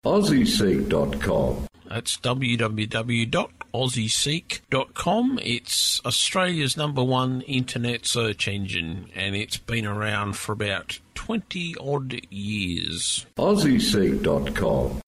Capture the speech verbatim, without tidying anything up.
aussie seek dot com. That's w w w dot aussie seek dot com. It's Australia's number one internet search engine, and it's been around for about twenty odd years. aussie seek dot com.